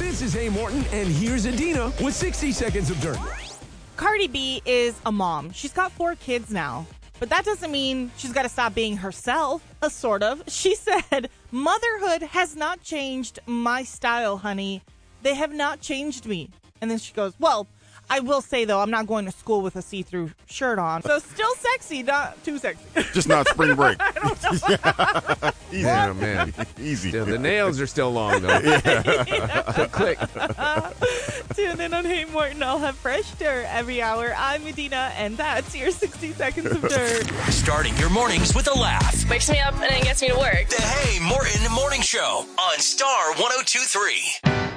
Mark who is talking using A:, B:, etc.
A: This is Hey Morton, and here's Adina with 60 Seconds of Dirt.
B: Cardi B is a mom. She's got 4 kids now. But that doesn't mean she's got to stop being herself, sort of. She said, motherhood has not changed my style, honey. They have not changed me. And then she goes, well, I will say, though, I'm not going to school with a see-through shirt on. So still sexy, not too sexy.
C: Just not spring break.
B: I don't know.
C: Easy.
A: Oh, man.
C: Easy.
A: Yeah, the nails are still long, though. Click.
B: Tune in on Hey Morton. I'll have fresh dirt every hour. I'm Medina, and that's your 60 Seconds of Dirt.
D: Starting your mornings with a laugh.
E: Wakes me up and then gets me to work.
D: The Hey Morton Morning Show on Star 102.3.